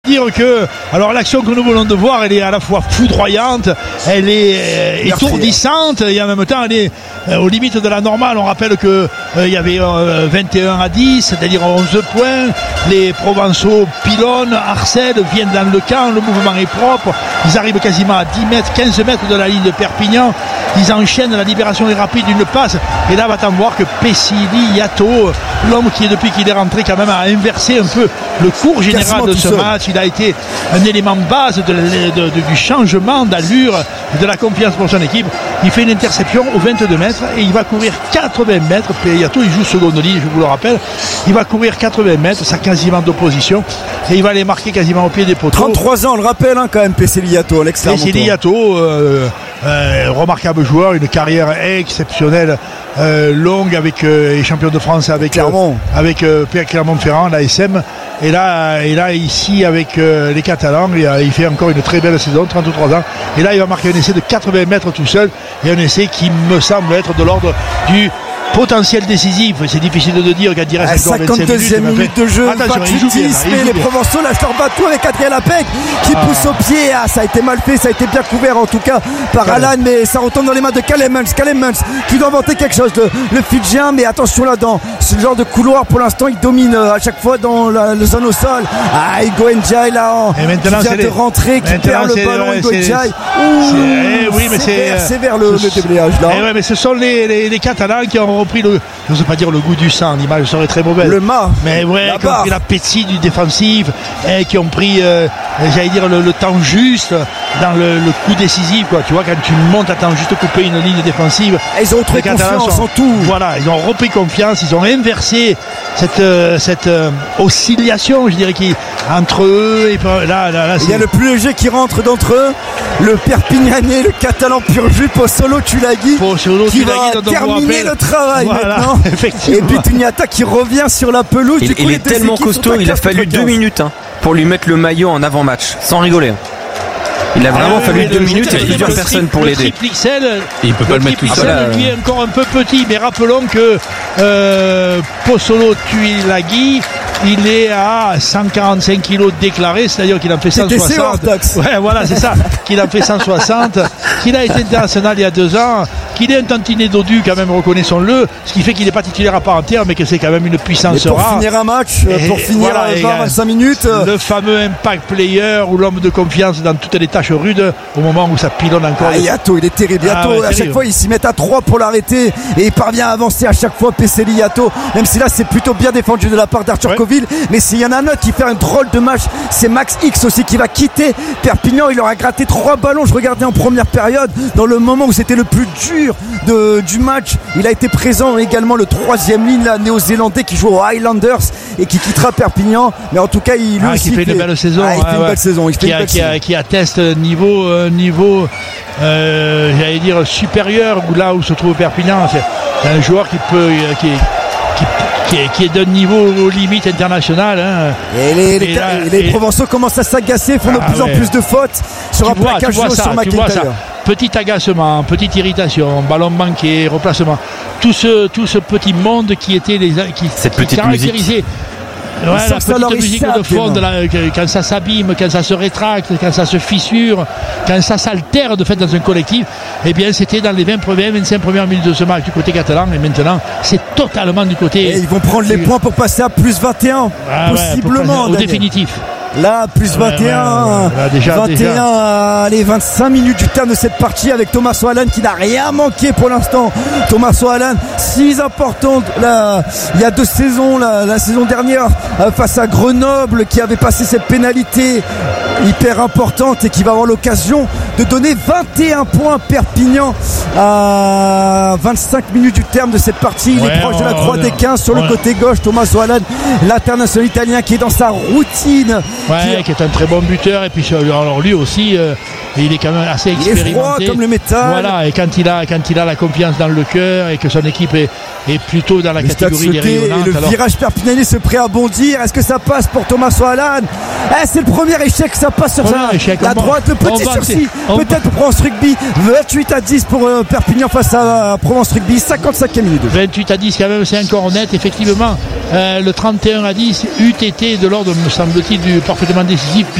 Dire que alors l'action que nous venons de voir, elle est à la fois foudroyante, elle est étourdissante et en même temps elle est aux limites de la normale. On rappelle que il y avait 21-10, c'est-à-dire 11 points. Les Provençaux pilonnent, harcèlent, viennent dans le camp, le mouvement est propre, ils arrivent quasiment à 10 mètres, 15 mètres de la ligne de Perpignan, ils enchaînent, la libération est rapide, une passe, et là va-t-on voir que Pessili Yato, l'homme qui depuis qu'il est rentré quand même a inversé un peu le cours général de ce match. Il a été un élément de base du changement d'allure, de la confiance pour son équipe. Il fait une interception aux 22 mètres et il va courir 80 mètres. Yato, il joue seconde ligne, je vous le rappelle. Il va courir 80 mètres, ça quasiment d'opposition. Et il va les marquer quasiment au pied des poteaux. 33 ans, on le rappelle quand même, Pessili Yato, Pessili Yato, remarquable joueur, une carrière exceptionnelle, longue avec les champions de France avec Clermont-Ferrand, l'ASM. Et là ici avec les Catalans, il fait encore une très belle saison, 33 ans. Et là il va marquer un essai de 80 mètres tout seul, et un essai qui me semble être de l'ordre du potentiel décisif. C'est difficile de dire qu'à dire 52e minute de jeu, mais les Provençaux lâchent leur bateau avec Adrien Lapec qui pousse au pied. Ça a été mal fait, ça a été bien couvert en tout cas par Alan, mais ça retombe dans les mains de Caleb Muntz qui doit inventer quelque chose, le Fidjien. Mais attention là, dans ce genre de couloir pour l'instant il domine à chaque fois dans la zone au sol. Igo Ndiaye là qui vient de rentrer, qui perd le ballon. Igo Ndiaye c'est vers le déblayage là. Mais ce sont les Catalans qui ont repris je ne sais pas dire le goût du sang, l'image serait très mauvaise. Le mât. Mais ouais, qui ont pris l'appétit du défensif, et qui ont pris, j'allais dire, le temps juste dans le coup décisif, quoi. Tu vois, quand tu montes à temps juste couper une ligne défensive. Et ils ont retrouvé confiance en tout. Voilà, ils ont repris confiance, ils ont inversé cette oscillation, je dirais, qui entre eux et là il y a le plus léger qui rentre d'entre eux, le Perpignanais, le Catalan pur jus, Pozzolo Tulagi, qui va terminer le travail. Voilà, et puis Tuniata qui revient sur la pelouse. Il est tellement costaud, il a fallu 2 minutes pour lui mettre le maillot en avant-match, sans rigoler. Il a vraiment fallu 2 minutes et plusieurs personnes pour l'aider. Il peut pas le mettre tout seul. Lui est encore un peu petit, mais rappelons que Pozzolo Tulagi, il est à 145 kilos déclarés, c'est-à-dire qu'il en fait 160. Ouais, voilà, c'est ça. Qu'il en fait 160, qu'il a été international il y a 2 ans, qu'il est un tantinet dodu quand même, reconnaissons-le, ce qui fait qu'il n'est pas titulaire à part entière, mais que c'est quand même une puissance rare. Pour finir un match, pour finir 20-25 minutes. Le fameux impact player ou l'homme de confiance dans toutes les tâches rudes au moment où ça pilonne encore. Yato, il est terrible. Yato, à chaque fois, ils s'y mettent à 3 pour l'arrêter et il parvient à avancer à chaque fois. Pessili Yato, même si là, c'est plutôt bien défendu de la part d'Arthur Coville. Mais s'il y en a un autre qui fait un drôle de match, c'est Max X aussi qui va quitter Perpignan. Il leur a gratté 3 ballons. Je regardais en première période, dans le moment où c'était le plus dur du match. Il a été présent également, le 3e ligne là, néo-zélandais qui joue aux Highlanders et qui quittera Perpignan. Mais en tout cas, il fait une belle saison. Il fait une belle saison. Qui atteste niveau j'allais dire supérieur là où se trouve Perpignan. C'est un joueur qui est d'un niveau limite international. Et les Provençaux commencent à s'agacer, font de plus en plus de fautes sur un plaquage sur McIntyre. Petit agacement, petite irritation, ballon manqué, replacement. Tout ce petit monde qui caractérisait. Ouais, la petite musique de fond, quand ça s'abîme, quand ça se rétracte, quand ça se fissure, quand ça s'altère de fait dans un collectif, eh bien c'était dans les 25 premières minutes de ce match du côté catalan, et maintenant c'est totalement du côté. Et ils vont prendre les points pour passer à plus 21, possiblement. Au définitif. Là, plus 21, 21, allez, 25 minutes du terme de cette partie avec Thomas Soalan qui n'a rien manqué pour l'instant. Thomas Soalan, si important là, il y a 2 saisons, la saison dernière face à Grenoble, qui avait passé cette pénalité hyper importante et qui va avoir l'occasion de donner 21 points à Perpignan à 25 minutes du terme de cette partie. Il est proche de la croix des 15 sur le côté gauche. Thomas Soalan, l'international italien qui est dans sa routine. Qui est un très bon buteur, et puis alors lui aussi Et il est quand même assez expérimenté. Il est froid comme le métal. Voilà, et quand il a la confiance dans le cœur et que son équipe est plutôt dans la catégorie des rayonnantes. Et le virage Perpignanais se prêt à bondir. Est-ce que ça passe pour Thomas Soalan? C'est le premier échec, ça passe sur la droite, le petit sursis. Peut-être pour Provence Rugby. 28-10 pour Perpignan face à Provence Rugby. 55e minute. 28-10 quand même, c'est encore net. Effectivement, le 31-10 eût été de l'ordre, me semble-t-il, du parfaitement décisif.